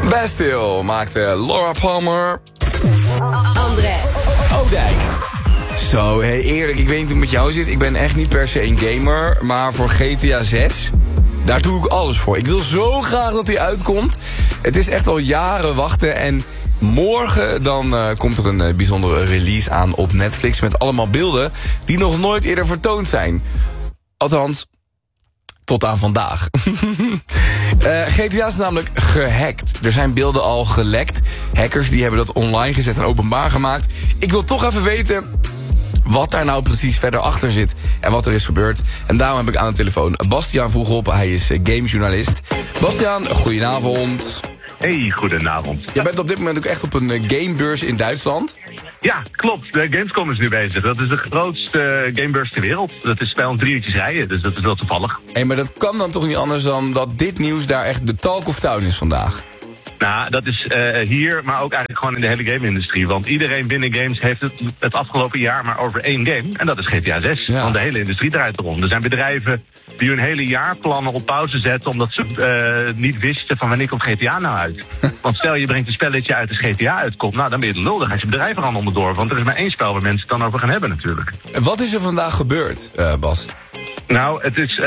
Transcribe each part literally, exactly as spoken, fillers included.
Bastille maakte Laura Palmer. Andres. Oudijk. Zo, hey, eerlijk, ik weet niet hoe het met jou zit. Ik ben echt niet per se een gamer, maar voor G T A zes... daar doe ik alles voor. Ik wil zo graag dat hij uitkomt. Het is echt al jaren wachten en morgen dan uh, komt er een uh, bijzondere release aan op Netflix met allemaal beelden die nog nooit eerder vertoond zijn. Althans, tot aan vandaag. uh, G T A is namelijk gehackt. Er zijn beelden al gelekt. Hackers die hebben dat online gezet en openbaar gemaakt. Ik wil toch even weten wat daar nou precies verder achter zit en wat er is gebeurd. En daarom heb ik aan de telefoon Bastiaan Vroegop. Hij is gamejournalist. Bastiaan, goedenavond. Hey, goedenavond. Je bent op dit moment ook echt op een gamebeurs in Duitsland. Ja, klopt. De Gamescom is nu bezig. Dat is de grootste gamebeurs ter wereld. Dat is bij ons drie uurtjes rijden, dus dat is wel toevallig. Hé, hey, maar dat kan dan toch niet anders dan dat dit nieuws daar echt de talk of town is vandaag? Nou, dat is uh, hier, maar ook eigenlijk gewoon in de hele game-industrie. Want iedereen binnen games heeft het, het afgelopen jaar maar over één game. En dat is G T A zes. Ja. Want de hele industrie draait erom. Er zijn bedrijven die hun hele jaarplannen op pauze zetten omdat ze uh, niet wisten van wanneer komt G T A nou uit. Want stel je brengt een spelletje uit als G T A uitkomt, nou dan ben je de lul, dan gaat je bedrijf er aan onderdoor. Want er is maar één spel waar mensen het dan over gaan hebben natuurlijk. En wat is er vandaag gebeurd, uh, Bas? Nou, het is, uh,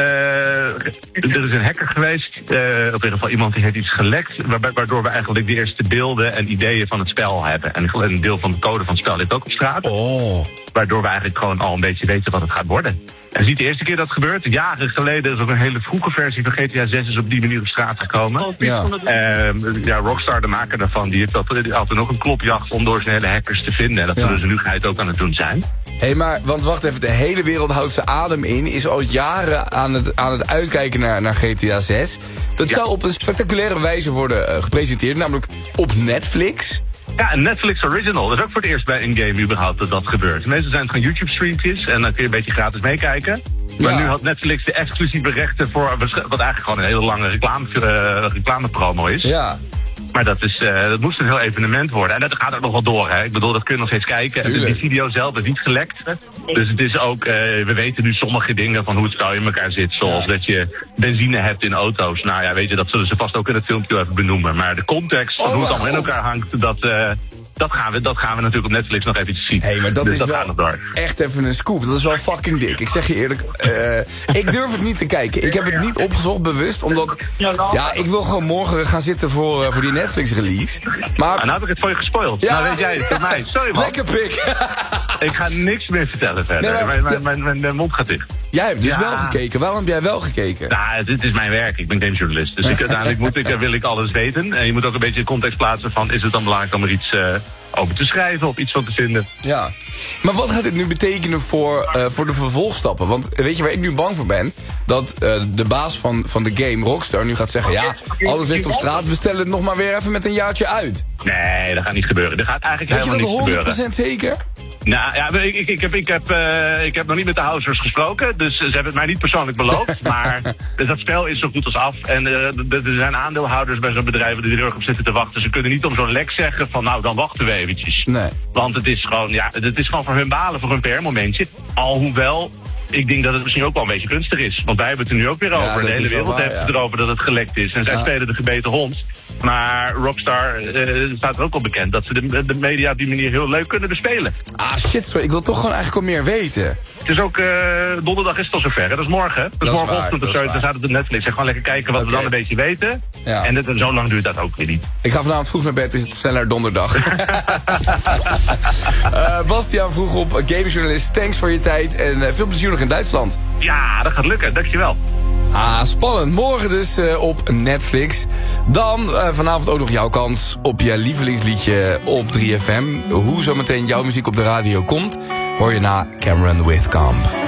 er is een hacker geweest, uh, of in ieder geval iemand die heeft iets gelekt, waardoor we eigenlijk de eerste beelden en ideeën van het spel hebben. En een deel van de code van het spel ligt ook op straat. Oh. Waardoor we eigenlijk gewoon al een beetje weten wat het gaat worden. En je ziet de eerste keer dat het gebeurt. Jaren geleden is ook een hele vroege versie van G T A zes is op die manier op straat gekomen. Ja, uh, ja Rockstar, de maker daarvan, die heeft dat, die had toen ook een klopjacht om door zijn hele hackers te vinden. En dat zullen ze nu het ook aan het doen zijn. Hé, hey, maar, want wacht even, de hele wereld houdt zijn adem in, is al jaren aan het, aan het uitkijken naar, naar G T A zes. Dat ja. zou op een spectaculaire wijze worden uh, gepresenteerd, namelijk op Netflix. Ja, een Netflix Original. Dat is ook voor het eerst bij een game überhaupt dat dat gebeurt. Meestal zijn het gewoon YouTube-streampjes en dan kun je een beetje gratis meekijken. Maar ja. nu had Netflix de exclusieve rechten voor wat eigenlijk gewoon een hele lange reclame, uh, reclamepromo is. Ja. Maar dat, is, uh, dat moest een heel evenement worden. En dat gaat ook nog wel door, hè. Ik bedoel, dat kun je nog steeds kijken. En die video zelf is niet gelekt. Dus het is ook, uh, we weten nu sommige dingen van hoe het spel in elkaar zit. Zoals ja. dat je benzine hebt in auto's. Nou ja, weet je, dat zullen ze vast ook in het filmpje even benoemen. Maar de context van oh, hoe het allemaal in elkaar hangt, dat... Uh, Dat gaan, we, dat gaan we natuurlijk op Netflix nog even zien. Hé, hey, maar dat dus is dat wel echt even een scoop. Dat is wel fucking dik. Ik zeg je eerlijk, uh, ik durf het niet te kijken. Ik heb het niet opgezocht bewust, omdat... Ja, ik wil gewoon morgen gaan zitten voor, uh, voor die Netflix-release. Maar... Ah, nou heb ik het voor je gespoild. Ja. Nou weet jij het voor mij. Sorry man. Lekker pik. Ik ga niks meer vertellen verder. Nee, maar, mijn, mijn, mijn, mijn mond gaat dicht. Jij hebt dus ja. wel gekeken. Waarom heb jij wel gekeken? Nou, dit is mijn werk. Ik ben gamejournalist. Dus ik, uiteindelijk moet ik, wil ik alles weten. En je moet ook een beetje de context plaatsen van... is het dan belangrijk om er iets uh, over te schrijven of iets van te vinden? Ja. Maar wat gaat dit nu betekenen voor, uh, voor de vervolgstappen? Want weet je waar ik nu bang voor ben? Dat uh, de baas van, van de game, Rockstar, nu gaat zeggen... ja, alles ligt op straat, we stellen het nog maar weer even met een jaartje uit. Nee, dat gaat niet gebeuren. Er gaat eigenlijk weet helemaal niks gebeuren. honderd procent zeker? Nou ja, ik, ik, ik, heb, ik, heb, uh, ik heb nog niet met de housers gesproken, dus ze hebben het mij niet persoonlijk beloofd. Maar dus dat spel is zo goed als af. En uh, er zijn aandeelhouders bij zo'n bedrijven die er heel erg op zitten te wachten. Ze kunnen niet om zo'n lek zeggen van nou, dan wachten we eventjes. Nee. Want het is gewoon, ja, het is gewoon voor hun balen, voor hun P R-momentje. Alhoewel... Ik denk dat het misschien ook wel een beetje gunstig is. Want wij hebben het er nu ook weer over. Ja, de hele wereld waar, heeft het ja. erover dat het gelekt is. En zij ja. spelen de gebeten hond. Maar Rockstar uh, staat er ook al bekend dat ze de, de media op die manier heel leuk kunnen bespelen. Ah shit, sorry. Ik wil toch gewoon eigenlijk al meer weten. Het is ook, uh, donderdag is het al zover. Hè? Dat is morgen. Dat, dat is morgenochtend of zo. Dan staat het op Netflix. En gewoon lekker kijken wat okay. we dan een beetje weten. Ja. En, het, en zo lang duurt dat ook weer niet. Ik ga vanavond vroeg naar bed. Is het sneller donderdag. uh, Bastiaan vroeg op, gamejournalist. Thanks voor je tijd. En uh, veel plezier nog in Duitsland. Ja, dat gaat lukken. Dankjewel. Ah, spannend. Morgen dus uh, op Netflix. Dan uh, vanavond ook nog jouw kans op je lievelingsliedje op drie F M. Hoe zometeen jouw muziek op de radio komt, hoor je na Cameron Whitcomb.